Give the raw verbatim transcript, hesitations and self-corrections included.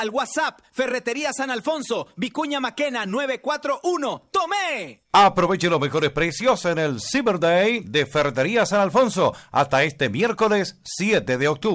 al WhatsApp Ferretería San Alfonso, Vicuña Maquena nueve cuatro uno. ¡Tomé! Aproveche los mejores precios en el Cyber Day de Ferretería San Alfonso hasta este miércoles siete de octubre.